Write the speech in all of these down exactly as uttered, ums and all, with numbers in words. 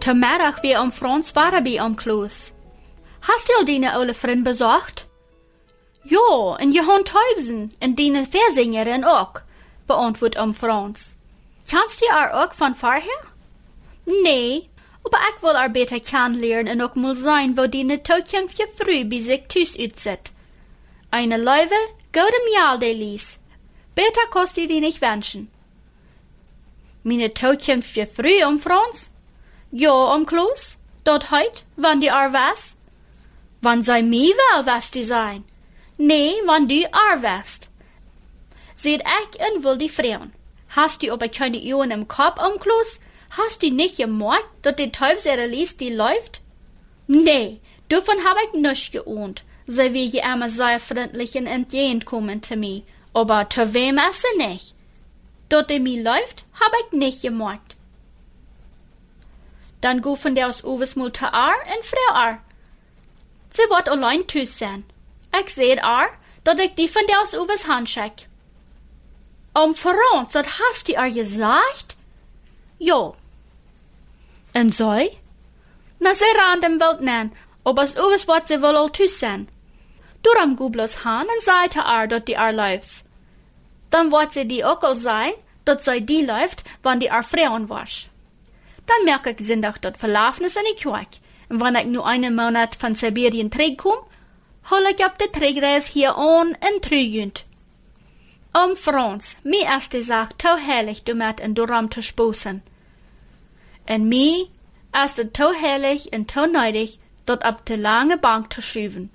Vanmiddag weer om Frans waren bij om Kloos. Hast du al die oude vriend bezocht? Ja, en Johan Teufsen en die Versingerin ook, beantwoordt om Frans. Kannst du haar ook van vorher? Nee, aber ik wil haar beter kennenlernen en ook mal zijn wo die toekomst je früh bij zich thuis uitzet. Eine Leuwe, goudem Jahl de lies. Beter kost die die nicht wünschen. Meine toekomst je früh om Frans? Ja, om Kloos, dat heut, wann die ar was? Wann sei mi wel was die sein? Nee, wann du ar west. Seht ich en will die Frauen. Hast du aber keine Uhren im Kopf, om Kloos? Hast du nicht gemerkt, dat die Teufelsere liest, die läuft? Nee, davon hab ich nisch geohnt, sei wie je immer sehr freundlich und entgegenkommen zu mir. Aber zu wem ist sie nicht? Dat die mi läuft, hab ich nicht gemerkt. Dann go von der aus Uwes mal zu ar en Frau ar. Sie wird allein thuis sein. Ich seht ar, dat ich die von der aus Uwes Hand schick. Om Frans, dat hast du ar gesagt? Jo. En zij? Na, sie random wilt nen, ob as Uwes wat sie wohl all thuis sein. Duram go bloß han en sei zu ar, dat die ar läuft. Dann wird sie die ook al sein, dat sie die läuft, wann die ar Frauen wasch. Dann merk ich zindag dat Verlaufnis in die Kerk. Und wenn ich nur einen Monat von Sibirien terugkom, hol ich ab de Trägreis hier an in Trüjünd. Om Frans, mi ist die Sache to herrlich, du mit in Duram zu sposen. En mi ist es to herrlich und to neidig, dort ab de lange Bank zu schüven.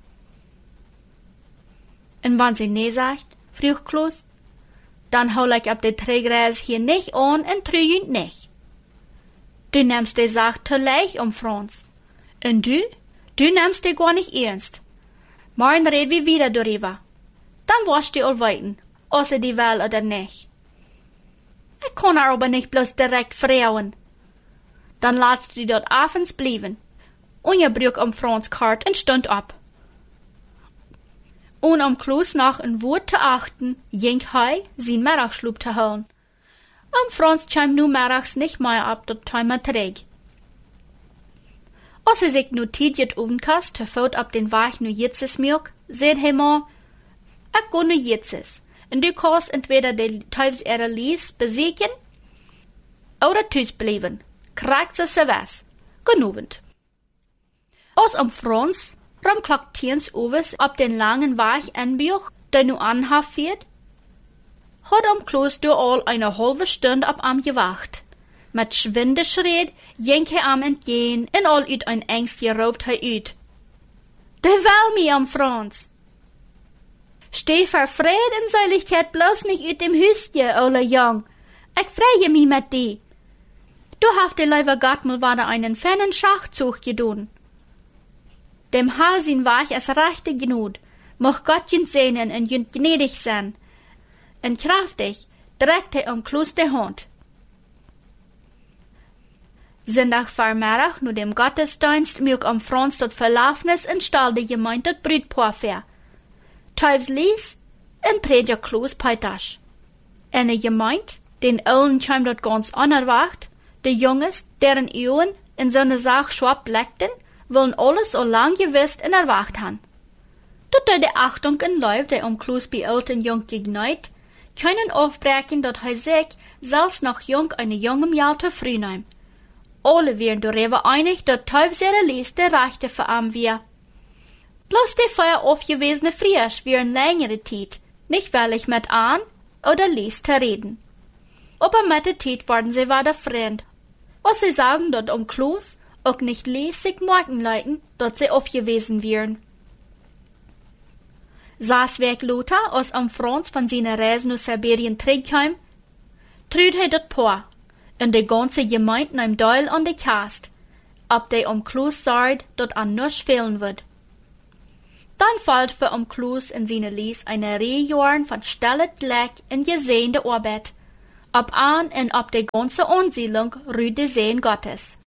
Und wenn sie nee sagt, frug Kloos, dann hol ich ab de Trägreis hier nicht an in Trüjünd nicht. Du nimmst die Sache zu leicht, um Frans. Und du? Du nimmst die gar nicht ernst. Morgen reden wir wieder darüber. Dann wirst du all weiten, ob sie die will oder nicht. Ich kann aber nicht bloß direkt frauen. Dann lässt du dort abends bleiben. Und ihr brüch um Frans Kart und stund ab. Und um Kloos nach ein Wort zu achten, ging hei, sein Mittagsschlub zu holen. Um Frans kam nu mittags nicht mehr ab, dat time er träg. Als er sich nu tidjet ovenkast, te voet ab den Weg nu jitzes milk, seht he mal, ik go nu jitzes, en du kannst entweder de Teufelsere Lies besiegen, oder thuis bleiben. Kriegt sie se was. Genuvend. Als um Frans, rum kloktiens Uwes ab den langen Weg anbuch, der nu anhaft wird, hat am Kloos du all eine halbe Stunde ab am gewacht. Mit schwinde Schritt ging er am entgehen und all ut ein Angst geraubt er ut. De will mi am Frans. Steh verfreid in Seiligkeit bloß nicht ut dem Hüstje, ole Jung. Ich freie mi mit di. Du hast de leider Gott mal wieder einen feinen Schachzug gedun. Dem Hasin war ich es rechte genug. Moch Gott jünd sehnen und jünd gnädig sein. En kraftig drückte er um Kloos de Hand. Zindag Vanmiddag, nu dem Gottesdienst, mög um Frans tot Verlaufnis in Stall de Gemeinde tot Brüdpaar ver. Teufs lies, en Prediger Kloos Peitasch. En de Gemeinde, den Ölen kam dort ganz unerwacht, de Junges, deren Euen in seine Sach schwab bleckten, wollen alles so lang gewiss en erwacht han. Tot de Achtung in Läuf, der um Kloos bei alten Jung gegneit, können aufbrechen, dat hij sich selbst noch jung eine jungem Jahr zu früh nahm. Alle wären darüber einig, dat Teufelsere Lies der Rechte für am wir. Bloß die vorher aufgewesene Frisch wären längere Zeit, nicht willig mit an oder Lies zu reden. Aber mit der Zeit worden sie wieder fremd. Was sie sagen, dat um Kloos auch nicht Lies sich morgen leiten, dat sie aufgewesen wären. Saß weg Lothar, als am Frans von seiner Reise nach Sibirien terugkam, trüd hij dat Paar, und de ganze Gemeinde nahm Deil an de Kast, ab de um Kloos sagt, dat an nisch fehlen wird. Dann fällt für um Kloos in seine Lies eine Rehjorn von stillet Leck in gesehende Arbeit, ab an und ab de ganze Ansiedlung rührt de Sehen Gottes.